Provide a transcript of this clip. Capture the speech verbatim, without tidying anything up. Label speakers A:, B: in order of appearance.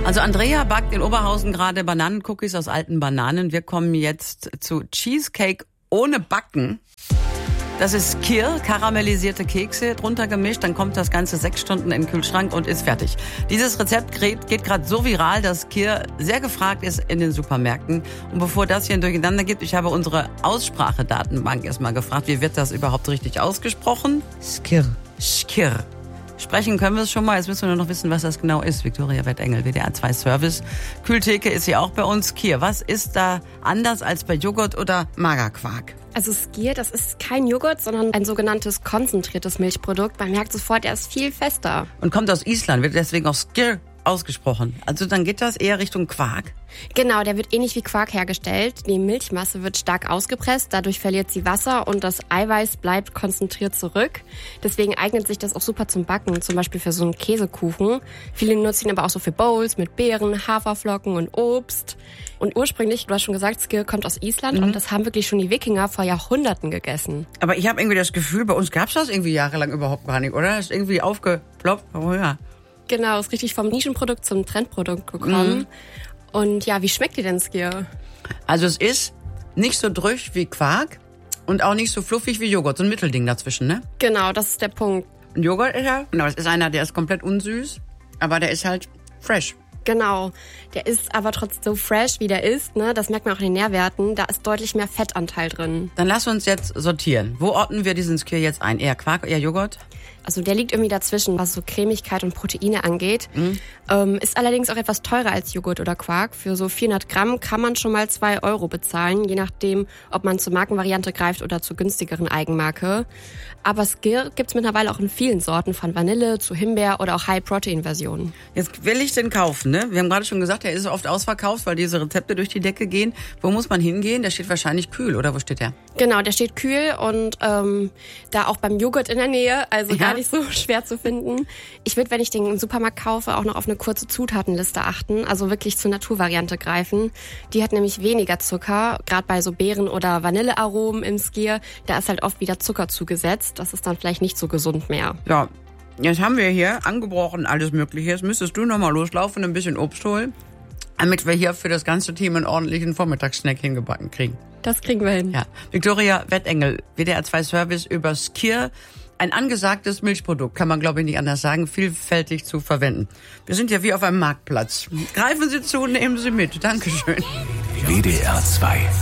A: Also Andrea backt in Oberhausen gerade Bananencookies aus alten Bananen. Wir kommen jetzt zu Cheesecake ohne Backen. Das ist Skyr, karamellisierte Kekse, drunter gemischt, dann kommt das Ganze sechs Stunden in den Kühlschrank und ist fertig. Dieses Rezept geht, geht gerade so viral, dass Skyr sehr gefragt ist in den Supermärkten. Und bevor das hier ein Durcheinander gibt, ich habe unsere Aussprachedatenbank erstmal gefragt, wie wird das überhaupt richtig ausgesprochen?
B: Skyr.
A: Skyr. Sprechen können wir es schon mal, jetzt müssen wir nur noch wissen, was das genau ist. Viktoria Wettengel, W D R zwei Service. Kühltheke ist hier auch bei uns. Skyr, was ist da anders als bei Joghurt oder Magerquark?
C: Also Skyr, das ist kein Joghurt, sondern ein sogenanntes konzentriertes Milchprodukt. Man merkt sofort, er ist viel fester.
A: Und kommt aus Island, wird deswegen auch Skyr ausgesprochen. Also dann geht das eher Richtung Quark?
C: Genau, der wird ähnlich wie Quark hergestellt. Die Milchmasse wird stark ausgepresst, dadurch verliert sie Wasser und das Eiweiß bleibt konzentriert zurück. Deswegen eignet sich das auch super zum Backen, zum Beispiel für so einen Käsekuchen. Viele nutzen ihn aber auch so für Bowls mit Beeren, Haferflocken und Obst. Und ursprünglich, du hast schon gesagt, Skyr kommt aus Island mhm. und das haben wirklich schon die Wikinger vor Jahrhunderten gegessen.
A: Aber ich habe irgendwie das Gefühl, bei uns gab es das irgendwie jahrelang überhaupt gar nicht, oder? Das ist irgendwie aufgeploppt. Oh ja.
C: Genau, ist richtig vom Nischenprodukt zum Trendprodukt gekommen. Mhm. Und ja, wie schmeckt dir denn Skyr?
A: Also es ist nicht so drüch wie Quark und auch nicht so fluffig wie Joghurt. So ein Mittelding dazwischen, ne?
C: Genau, das ist der Punkt.
A: Und Joghurt ist ja, genau, es ist einer, der ist komplett unsüß, aber der ist halt fresh.
C: Genau, der ist aber trotzdem so fresh, wie der ist, ne? Das merkt man auch in den Nährwerten. Da ist deutlich mehr Fettanteil drin.
A: Dann lass uns jetzt sortieren. Wo ordnen wir diesen Skyr jetzt ein? Eher Quark, eher Joghurt?
C: Also der liegt irgendwie dazwischen, was so Cremigkeit und Proteine angeht. Mhm. Ähm, ist allerdings auch etwas teurer als Joghurt oder Quark. Für so vierhundert Gramm kann man schon mal zwei Euro bezahlen, je nachdem, ob man zur Markenvariante greift oder zur günstigeren Eigenmarke. Aber Skyr gibt's mittlerweile auch in vielen Sorten, von Vanille zu Himbeer oder auch High-Protein-Versionen.
A: Jetzt will ich den kaufen, ne? Wir haben gerade schon gesagt, der ist oft ausverkauft, weil diese Rezepte durch die Decke gehen. Wo muss man hingehen? Der steht wahrscheinlich kühl, oder wo steht der?
C: Genau, der steht kühl und ähm, da auch beim Joghurt in der Nähe, also
A: Ja.
C: gar nicht so schwer zu finden. Ich würde, wenn ich den im Supermarkt kaufe, auch noch auf eine kurze Zutatenliste achten, also wirklich zur Naturvariante greifen. Die hat nämlich weniger Zucker, gerade bei so Beeren- oder Vanillearomen im Skyr, da ist halt oft wieder Zucker zugesetzt. Das ist dann vielleicht nicht so gesund mehr.
A: Ja, jetzt haben wir hier angebrochen alles Mögliche. Jetzt müsstest du nochmal loslaufen und ein bisschen Obst holen, damit wir hier für das ganze Team einen ordentlichen Vormittagssnack hingebacken kriegen.
C: Das kriegen wir hin.
A: Ja, Viktoria Wettengel, W D R zwei Service über Skyr. Ein angesagtes Milchprodukt, kann man glaube ich nicht anders sagen, vielfältig zu verwenden. Wir sind ja wie auf einem Marktplatz. Greifen Sie zu, nehmen Sie mit. Dankeschön.
D: W D R zwei